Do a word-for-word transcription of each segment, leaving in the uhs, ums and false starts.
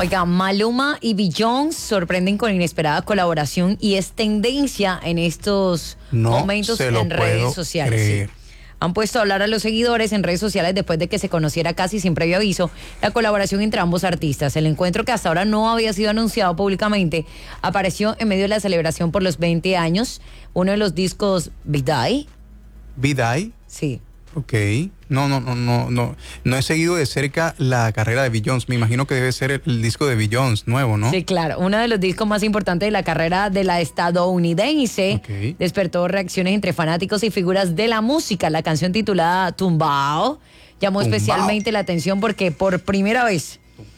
Oiga, Maluma y Beyoncé sorprenden con inesperada colaboración y es tendencia en estos no momentos se lo en redes puedo sociales. creer. Sí. Han puesto a hablar a los seguidores en redes sociales después de que se conociera casi sin previo aviso la colaboración entre ambos artistas. El encuentro, que hasta ahora no había sido anunciado públicamente, apareció en medio de la celebración por los veinte años. Uno de los discos, Bidai. ¿Bidai? Sí. Ok. No, no, no, no, no. No he seguido de cerca la carrera de Beyoncé. Me imagino que debe ser el, el disco de Beyoncé nuevo, ¿no? Sí, claro. Uno de los discos más importantes de la carrera de la estadounidense. Okay. Despertó reacciones entre fanáticos y figuras de la música. La canción titulada Tumbao llamó Tumbao. especialmente la atención porque por primera vez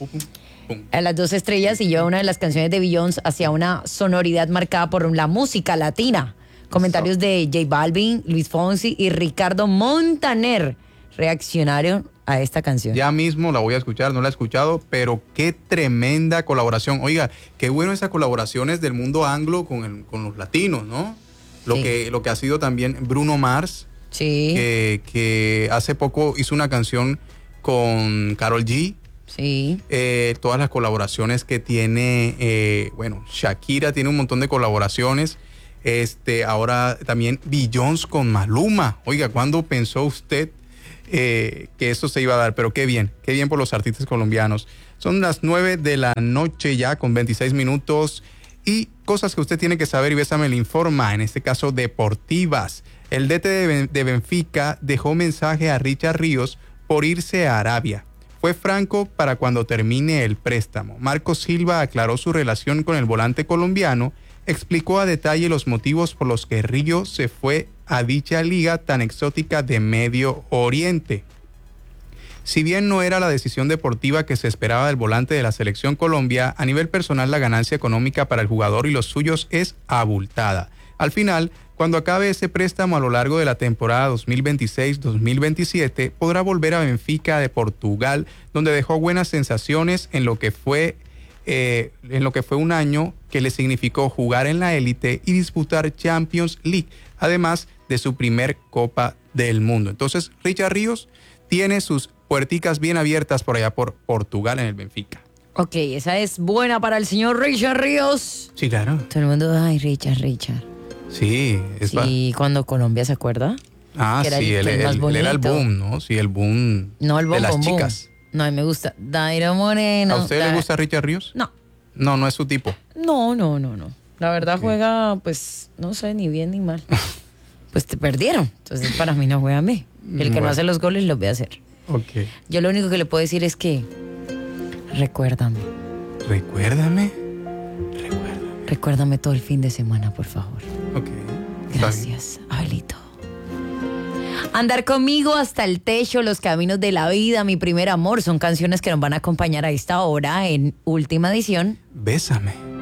a las dos estrellas y lleva una de las canciones de Beyoncé hacia una sonoridad marcada por la música latina. Comentarios de J Balvin, Luis Fonsi y Ricardo Montaner reaccionaron a esta canción. Ya mismo la voy a escuchar, no la he escuchado, pero qué tremenda colaboración. Oiga, qué bueno esas colaboraciones del mundo anglo con, el, con los latinos, ¿no? Lo, Sí. que, lo que ha sido también Bruno Mars, Sí, que, que hace poco hizo una canción con Karol G. sí. Eh, todas las colaboraciones que tiene, eh, bueno, Shakira tiene un montón de colaboraciones. Este, ahora también Beyoncé con Maluma. Oiga, ¿cuándo pensó usted eh, que eso se iba a dar? Pero qué bien, qué bien por los artistas colombianos. Son las nueve de la noche ya con veintiséis minutos y cosas que usted tiene que saber y Bésame le informa, en este caso deportivas. El D T de, de Benfica dejó mensaje a Richard Ríos por irse a Arabia. Fue franco para cuando termine el préstamo. Marco Silva aclaró su relación con el volante colombiano, explicó a detalle los motivos por los que Ríos se fue a dicha liga tan exótica de Medio Oriente. Si bien no era la decisión deportiva que se esperaba del volante de la selección Colombia, a nivel personal la ganancia económica para el jugador y los suyos es abultada. Al final, cuando acabe ese préstamo a lo largo de la temporada dos mil veintiséis dos mil veintisiete, podrá volver a Benfica de Portugal, donde dejó buenas sensaciones en lo que fue Eh, en lo que fue un año que le significó jugar en la élite y disputar Champions League, además de su primer Copa del Mundo. Entonces, Richard Ríos tiene sus puerticas bien abiertas por allá por Portugal en el Benfica. Ok, esa es buena para el señor Richard Ríos. Sí, claro. Todo el mundo, ay, Richard, Richard. Sí, es Sí, va- cuando Colombia, ¿se acuerda? Ah, que era sí, el- él, el más él- él era el bonito. boom, ¿no? Sí, el boom No, el de boom, las boom, boom. chicas. No, a mí me gusta Dairo Moreno. ¿A usted Da- le gusta Richard Ríos? No, No, no es su tipo. no, no, no, no. La verdad Ok. juega, pues, no sé, ni bien ni mal. Pues te perdieron. Entonces, para mí no juega a mí. El que no Bueno. hace los goles los ve a hacer. Ok. Yo lo único que le puedo decir es que recuérdame. Recuérdame. Recuérdame. Recuérdame todo el fin de semana, por favor. Ok. Está bien. Gracias, Abelito. Andar conmigo hasta el techo, los caminos de la vida, mi primer amor, son canciones que nos van a acompañar a esta hora en Última Edición. Bésame.